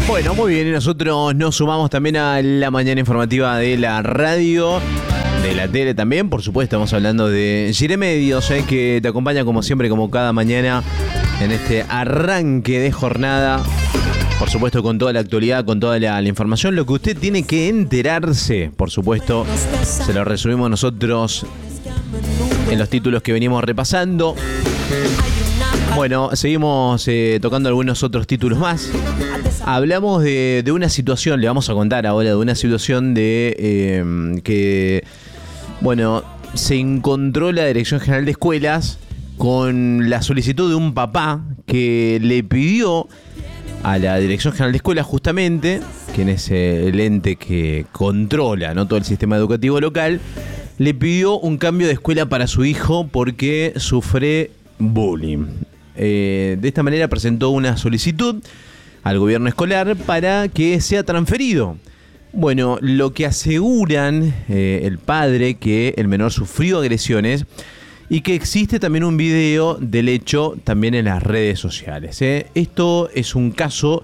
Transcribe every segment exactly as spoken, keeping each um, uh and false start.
Bueno, muy bien, y nosotros nos sumamos también a la mañana informativa de la radio, de la tele también, por supuesto. Estamos hablando de Gire Medios, eh, que te acompaña como siempre, como cada mañana, en este arranque de jornada. Por supuesto, con toda la actualidad, con toda la, la información, lo que usted tiene que enterarse, por supuesto, se lo resumimos nosotros en los títulos que venimos repasando. Bueno, seguimos eh, tocando algunos otros títulos más. Hablamos de, de una situación, le vamos a contar ahora de una situación de eh, que, bueno, se encontró la Dirección General de Escuelas con la solicitud de un papá que le pidió a la Dirección General de Escuelas, justamente, quien es el ente que controla, ¿no?, todo el sistema educativo local, le pidió un cambio de escuela para su hijo porque sufre bullying. Eh, de esta manera presentó una solicitud al gobierno escolar para que sea transferido. Bueno, lo que aseguran eh, el padre, que el menor sufrió agresiones y que existe también un video del hecho también en las redes sociales. ¿eh? Esto es un caso,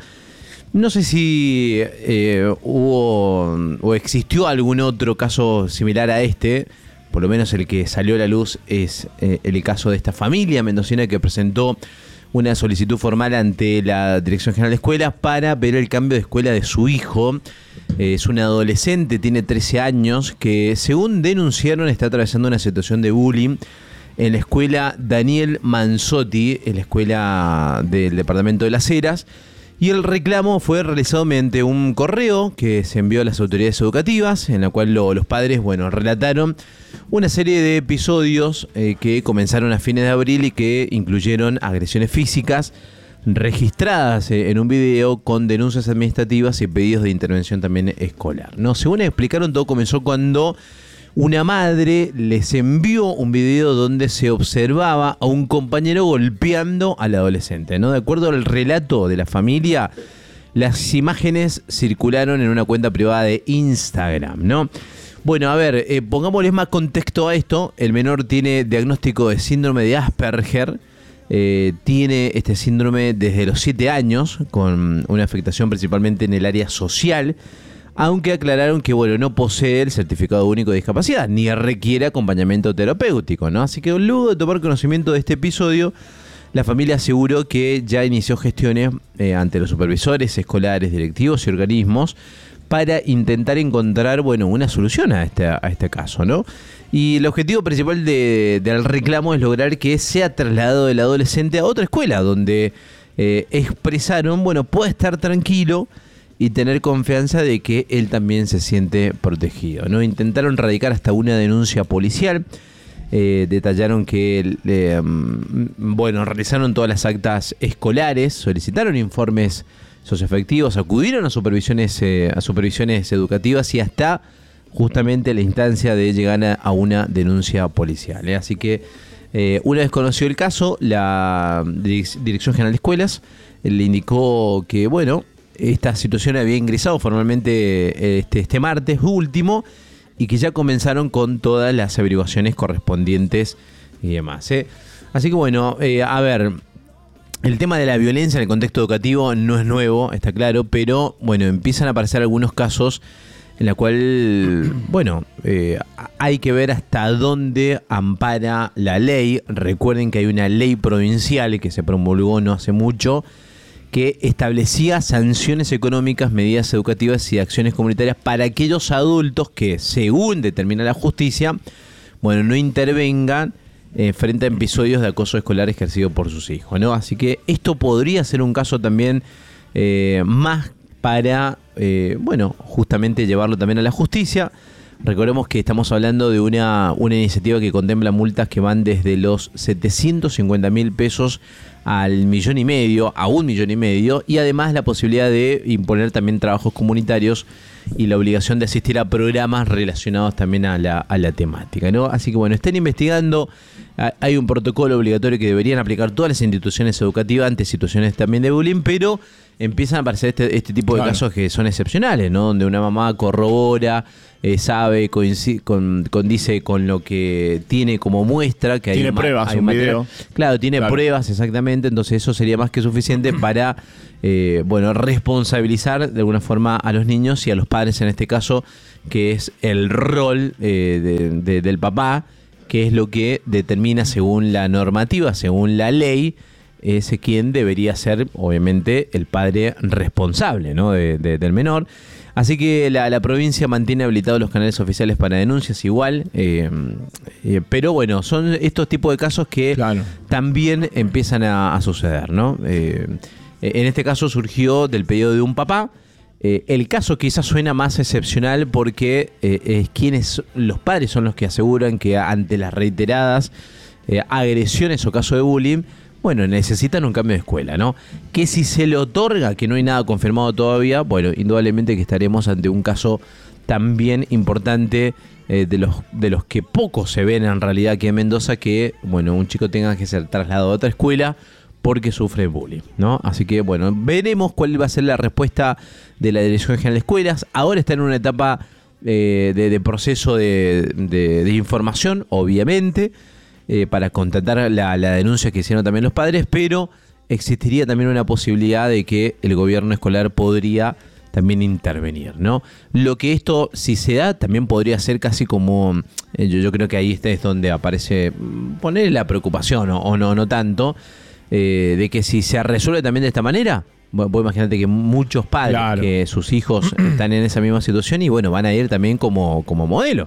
no sé si eh, hubo o existió algún otro caso similar a este. Por lo menos el que salió a la luz es eh, el caso de esta familia mendocina que presentó una solicitud formal ante la Dirección General de Escuelas para ver el cambio de escuela de su hijo. Eh, es un adolescente, tiene trece años, que según denunciaron está atravesando una situación de bullying en la escuela Daniel Manzotti, en la escuela del departamento de Las Heras. Y el reclamo fue realizado mediante un correo que se envió a las autoridades educativas, en la cual lo, los padres, bueno, relataron una serie de episodios eh, que comenzaron a fines de abril y que incluyeron agresiones físicas registradas eh, en un video con denuncias administrativas y pedidos de intervención también escolar, ¿no? Según explicaron, todo comenzó cuando una madre les envió un video donde se observaba a un compañero golpeando al adolescente, ¿no? De acuerdo al relato de la familia, las imágenes circularon en una cuenta privada de Instagram, ¿no? Bueno, a ver, eh, pongámosle más contexto a esto. El menor tiene diagnóstico de síndrome de Asperger. Eh, tiene este síndrome desde los siete años, con una afectación principalmente en el área social. Aunque aclararon que, bueno, no posee el certificado único de discapacidad, ni requiere acompañamiento terapéutico, ¿no? Así que luego de tomar conocimiento de este episodio, la familia aseguró que ya inició gestiones eh, ante los supervisores escolares, directivos y organismos para intentar encontrar, bueno, una solución a este, a este caso, ¿no? Y el objetivo principal de, del reclamo es lograr que sea trasladado el adolescente a otra escuela, donde eh, expresaron, bueno, puede estar tranquilo y tener confianza de que él también se siente protegido, ¿no? Intentaron radicar hasta una denuncia policial. Eh, detallaron que, eh, bueno, realizaron todas las actas escolares, solicitaron informes socioafectivos, acudieron a supervisiones, eh, a supervisiones educativas y hasta justamente la instancia de llegar a, a una denuncia policial, ¿eh? Así que eh, una vez conoció el caso, la Dirección General de Escuelas eh, le indicó que, bueno, esta situación había ingresado formalmente este, este martes último y que ya comenzaron con todas las averiguaciones correspondientes y demás, ¿eh? Así que bueno, eh, a ver, el tema de la violencia en el contexto educativo no es nuevo, está claro, pero bueno, empiezan a aparecer algunos casos en la cual, bueno, eh, hay que ver hasta dónde ampara la ley. Recuerden que hay una ley provincial que se promulgó no hace mucho, que establecía sanciones económicas, medidas educativas y acciones comunitarias para aquellos adultos que, según determina la justicia, bueno, no intervengan eh, frente a episodios de acoso escolar ejercido por sus hijos, ¿no? Así que esto podría ser un caso también eh, más para, eh, bueno, justamente llevarlo también a la justicia. Recordemos que estamos hablando de una, una iniciativa que contempla multas que van desde los setecientos cincuenta mil pesos al millón y medio, a un millón y medio, y además la posibilidad de imponer también trabajos comunitarios y la obligación de asistir a programas relacionados también a la, a la temática, ¿no? Así que bueno, estén investigando. Hay un protocolo obligatorio que deberían aplicar todas las instituciones educativas ante situaciones también de bullying, pero empiezan a aparecer este, este tipo de claro. casos que son excepcionales, ¿no? Donde una mamá corrobora, eh, sabe, coincide, con, condice con lo que tiene como muestra. Que tiene hay pruebas, hay un material. video. Claro, tiene claro. pruebas, exactamente. Entonces eso sería más que suficiente para, eh, bueno, responsabilizar de alguna forma a los niños y a los padres en este caso, que es el rol eh, de, de, del papá, que es lo que determina según la normativa, según la ley, es quien debería ser, obviamente, el padre responsable, ¿no? de, de, del menor. Así que la, la provincia mantiene habilitados los canales oficiales para denuncias igual, eh, eh, pero bueno, son estos tipos de casos que claro. también empiezan a, a suceder, ¿no? Eh, en este caso surgió del pedido de un papá. Eh, el caso quizás suena más excepcional porque eh, es quienes, los padres son los que aseguran que ante las reiteradas eh, agresiones o casos de bullying, bueno, necesitan un cambio de escuela, ¿no? Que si se le otorga, que no hay nada confirmado todavía, bueno, indudablemente que estaremos ante un caso también importante eh, de los de los que pocos se ven en realidad aquí en Mendoza, que, bueno, un chico tenga que ser trasladado a otra escuela porque sufre bullying, ¿no? Así que, bueno, veremos cuál va a ser la respuesta de la Dirección General de Escuelas. Ahora está en una etapa eh, de, de proceso de, de, de información, obviamente, Eh, para contratar la, la denuncia que hicieron también los padres, pero existiría también una posibilidad de que el gobierno escolar podría también intervenir, ¿no? Lo que esto, si se da, también podría ser casi como, eh, yo, yo creo que ahí está es donde aparece, poner la preocupación, o, o no, no tanto, eh, de que si se resuelve también de esta manera, bueno, vos imaginate que muchos padres, claro. que sus hijos están en esa misma situación y bueno, van a ir también como, como modelo.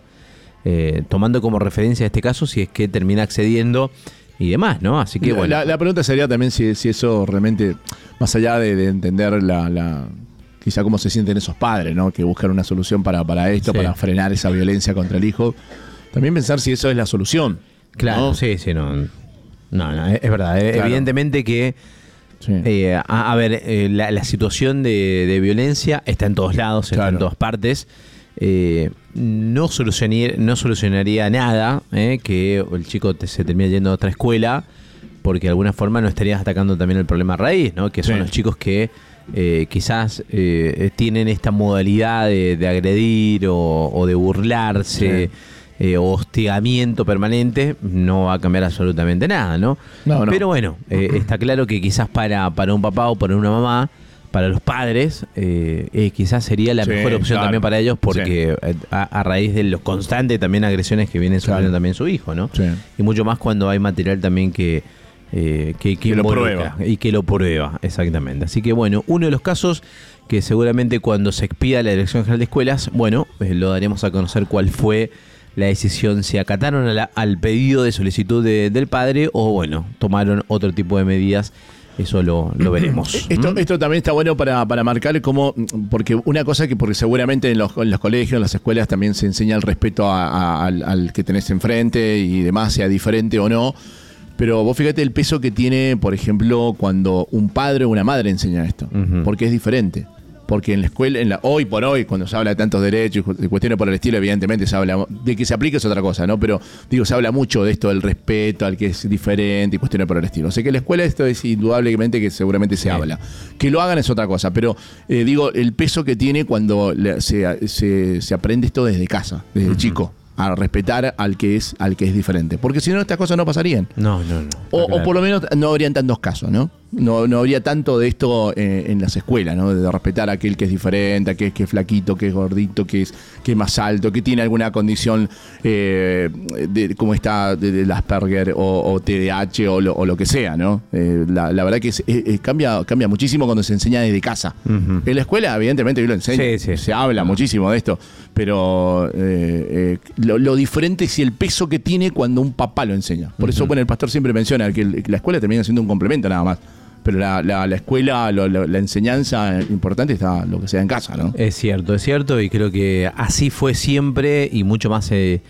Eh, tomando como referencia este caso si es que termina accediendo y demás, ¿no? Así que bueno. La, la pregunta sería también si, si eso realmente, más allá de, de entender la, la quizá cómo se sienten esos padres, ¿no? Que buscan una solución para, para esto, sí. para frenar esa violencia contra el hijo. También pensar si eso es la solución. Claro, ¿no? sí, sí, no. No, no, es verdad. Claro. Evidentemente que sí. eh, a, a ver, eh, la, la situación de, de violencia está en todos lados, está claro. en todas partes. Eh, no, solucionaría, no solucionaría nada eh, que el chico te, se termine yendo a otra escuela, porque de alguna forma no estarías atacando también el problema raíz, ¿no? Que son sí. los chicos que eh, quizás eh, tienen esta modalidad de, de agredir o, o de burlarse, sí. eh, o hostigamiento permanente. No va a cambiar absolutamente nada, ¿no? no, no. Pero bueno, eh, está claro que quizás para, para un papá o para una mamá, para los padres, eh, eh, quizás sería la sí, mejor opción claro. también para ellos, porque sí. a, a raíz de los constantes también agresiones que vienen sufriendo claro. también su hijo, ¿no? Sí. Y mucho más cuando hay material también que, eh, que, que, que lo prueba. Y que lo prueba, exactamente. Así que bueno, uno de los casos que seguramente cuando se expida la Dirección General de Escuelas, bueno, eh, lo daremos a conocer cuál fue la decisión, si acataron a la, al pedido de solicitud de, del padre o bueno, tomaron otro tipo de medidas. Eso lo, lo veremos. Esto, esto también está bueno para, para marcar cómo, porque una cosa que porque seguramente en los, en los colegios, en las escuelas también se enseña el respeto a, a, al, al que tenés enfrente y demás, sea diferente o no. Pero vos fíjate el peso que tiene, por ejemplo, cuando un padre o una madre enseña esto, uh-huh. porque es diferente. Porque en la escuela, en la, hoy por hoy, cuando se habla de tantos derechos y cuestiones por el estilo, evidentemente se habla de que se aplique es otra cosa, ¿no? Pero digo, se habla mucho de esto del respeto al que es diferente y cuestiones por el estilo. O sea que en la escuela esto es indudablemente que seguramente se sí. habla. Que lo hagan es otra cosa, pero eh, digo, el peso que tiene cuando se, se, se aprende esto desde casa, desde uh-huh. chico. A respetar al que es al que es diferente. Porque si no, estas cosas no pasarían. No, no, no. O, claro. o por lo menos no habrían tantos casos, ¿no? No, no habría tanto de esto eh, en las escuelas, ¿no? De respetar a aquel que es diferente, a aquel que es flaquito, que es gordito, que es, que es más alto, que tiene alguna condición eh, de, como está de, de Asperger o, o T D A H o lo, o lo que sea, ¿no? Eh, la, la verdad que es, es, cambia, cambia muchísimo cuando se enseña desde casa. Uh-huh. En la escuela, evidentemente, yo lo enseño. Sí, sí. Se habla uh-huh. muchísimo de esto. Pero eh, eh, lo, lo diferente es el peso que tiene cuando un papá lo enseña. Por uh-huh. eso, bueno, el pastor siempre menciona que el, la escuela termina siendo un complemento nada más. Pero la, la, la escuela, lo, la, la enseñanza importante está lo que sea en casa, ¿no? Es cierto, es cierto, y creo que así fue siempre y mucho más se,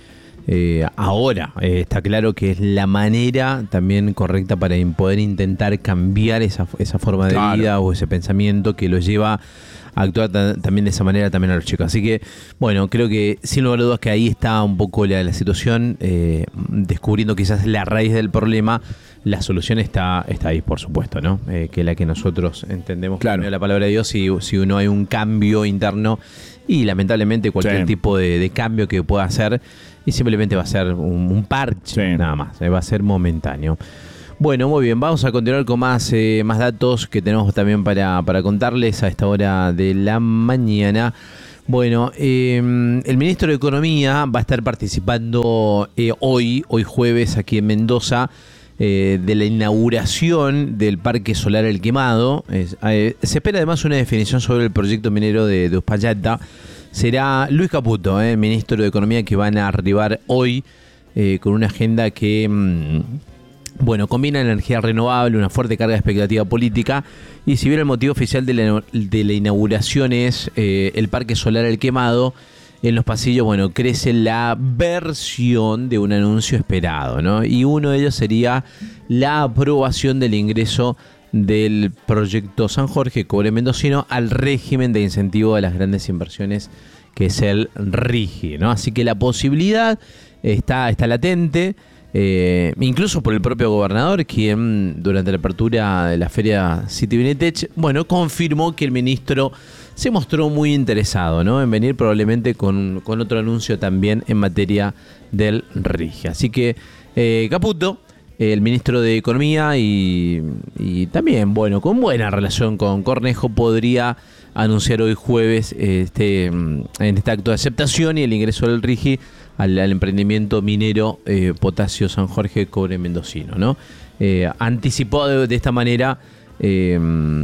Eh, ahora eh, está claro que es la manera también correcta para poder intentar cambiar esa, esa forma de Claro. vida o ese pensamiento que los lleva a actuar ta- también de esa manera también a los chicos. Así que, bueno, creo que sin lugar a dudas que ahí está un poco la, la situación, eh, descubriendo quizás la raíz del problema. La solución está, está ahí, por supuesto, ¿no? Eh, que es la que nosotros entendemos Claro. por medio de la palabra de Dios, si, si no hay un cambio interno y lamentablemente cualquier Sí. tipo de, de cambio que pueda hacer, y simplemente va a ser un, un parche, Sí. nada más, eh, va a ser momentáneo. Bueno, muy bien, vamos a continuar con más, eh, más datos que tenemos también para, para contarles a esta hora de la mañana. Bueno, eh, el ministro de Economía va a estar participando eh, hoy, hoy jueves, aquí en Mendoza, eh, de la inauguración del Parque Solar El Quemado. Es, eh, se espera además una definición sobre el proyecto minero de, de Uspallata. Será Luis Caputo, eh, ministro de Economía, que van a arribar hoy eh, con una agenda que... Mmm, Bueno, combina energía renovable, una fuerte carga de expectativa política, y si bien el motivo oficial de la, de la inauguración es eh, el Parque Solar El Quemado, en los pasillos, bueno, crece la versión de un anuncio esperado, ¿no? Y uno de ellos sería la aprobación del ingreso del proyecto San Jorge Cobre Mendocino al régimen de incentivo de las grandes inversiones, que es el RIGI, ¿no? Así que la posibilidad está, está latente. Eh, incluso por el propio gobernador, quien durante la apertura de la feria City Vintage, bueno, confirmó que el ministro se mostró muy interesado, ¿no?, en venir probablemente con, con otro anuncio también en materia del RIGI. Así que eh, Caputo, el ministro de Economía y, y también, bueno, con buena relación con Cornejo, podría anunciar hoy jueves este, en este acto de aceptación y el ingreso del RIGI al, al emprendimiento minero eh, Potasio San Jorge Cobre Mendocino, ¿no? Eh, anticipó de, de esta manera eh,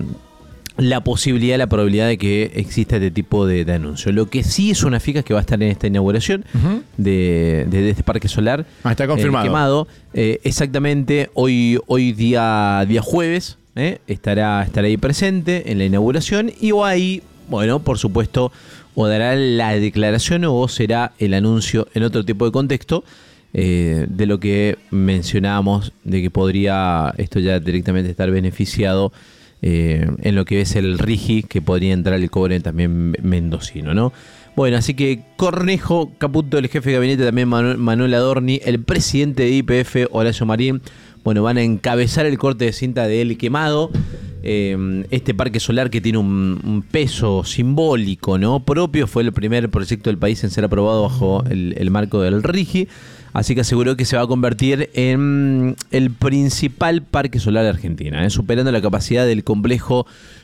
la posibilidad, la probabilidad de que exista este tipo de, de anuncio. Lo que sí es una fija que va a estar en esta inauguración uh-huh. de, de, de este parque solar. Ah, está confirmado. Eh, quemado. Eh, exactamente, hoy, hoy día, día jueves, eh, estará, estará ahí presente en la inauguración, y o ahí, bueno, por supuesto, o dará la declaración o será el anuncio en otro tipo de contexto eh, de lo que mencionábamos, de que podría esto ya directamente estar beneficiado eh, en lo que es el RIGI, que podría entrar el cobre también mendocino, ¿no? Bueno, así que Cornejo, Caputo, el jefe de gabinete, también Manuel, Manuel Adorni, el presidente de Y P F, Horacio Marín, bueno, van a encabezar el corte de cinta de El Quemado. Eh, este parque solar que tiene un, un peso simbólico, ¿no?, propio, fue el primer proyecto del país en ser aprobado bajo el, el marco del RIGI, así que aseguró que se va a convertir en el principal parque solar de Argentina, ¿eh?, superando la capacidad del complejo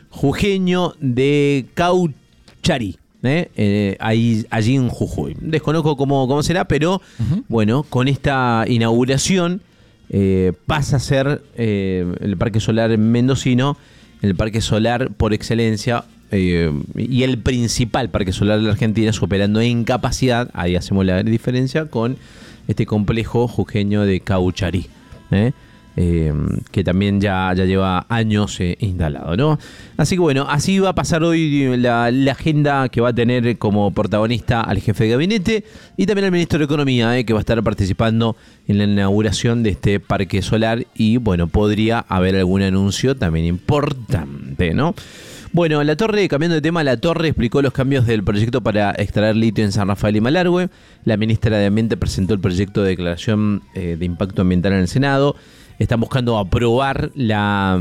jujeño de Caucharí, ¿eh? Eh, ahí, allí en Jujuy. Desconozco cómo, cómo será, pero uh-huh. bueno, con esta inauguración Eh, pasa a ser eh, el parque solar mendocino, el parque solar por excelencia eh, y el principal parque solar de la Argentina, superando en capacidad, ahí hacemos la diferencia, con este complejo jujeño de Caucharí, ¿eh? Eh, que también ya, ya lleva años eh, instalado, ¿no? Así que bueno, así va a pasar hoy la, la agenda, que va a tener como protagonista al jefe de gabinete y también al ministro de Economía, eh, que va a estar participando en la inauguración de este parque solar, y bueno, podría haber algún anuncio también importante, ¿no? Bueno, la Torre, cambiando de tema, la Torre explicó los cambios del proyecto para extraer litio en San Rafael y Malargüe. La ministra de Ambiente presentó el proyecto de declaración eh, de impacto ambiental en el Senado. Están buscando aprobar la,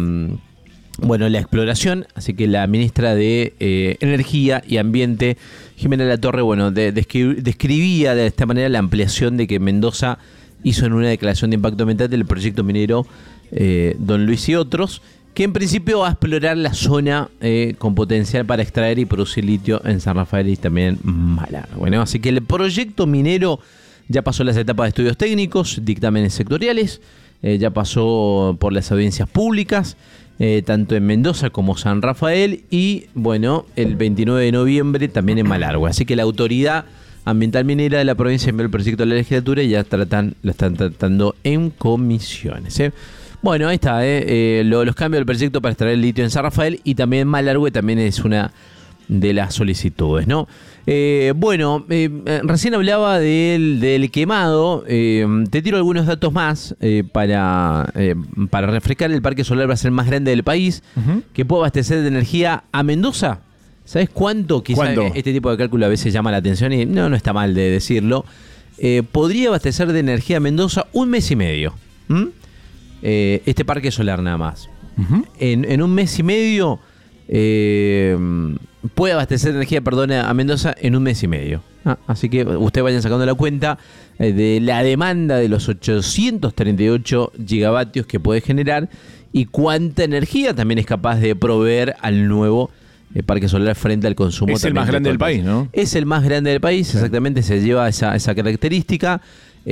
bueno, la exploración, así que la ministra de eh, Energía y Ambiente, Jimena Latorre, bueno, de, descri- describía de esta manera la ampliación de que Mendoza hizo en una declaración de impacto ambiental del proyecto minero eh, Don Luis y otros, que en principio va a explorar la zona eh, con potencial para extraer y producir litio en San Rafael y también Malargüe. Bueno, así que el proyecto minero ya pasó las etapas de estudios técnicos, dictámenes sectoriales. Eh, ya pasó por las audiencias públicas, eh, tanto en Mendoza como San Rafael, y bueno, el veintinueve de noviembre también en Malargüe. Así que la autoridad ambiental minera de la provincia envió el proyecto a la legislatura y ya tratan, lo están tratando en comisiones, ¿eh? Bueno, ahí está, ¿eh? Eh, lo, los cambios del proyecto para extraer el litio en San Rafael y también en Malargüe también es una de las solicitudes, ¿no? Eh, bueno, eh, recién hablaba del, del quemado. Eh, te tiro algunos datos más eh, para, eh, para refrescar. El parque solar va a ser el más grande del país, uh-huh. que puede abastecer de energía a Mendoza. ¿Sabes cuánto? Quizá este tipo de cálculo a veces llama la atención y no, no está mal de decirlo. Eh, podría abastecer de energía a Mendoza un mes y medio. ¿Mm? Eh, este parque solar nada más. Uh-huh. En, en un mes y medio... Eh, puede abastecer de energía, perdón, a Mendoza en un mes y medio. Ah, así que ustedes vayan sacando la cuenta eh, de la demanda de los ochocientos treinta y ocho gigavatios que puede generar y cuánta energía también es capaz de proveer al nuevo eh, parque solar frente al consumo. Es el más grande del país, ¿no? Es el más grande del país, exactamente, se lleva esa, esa característica.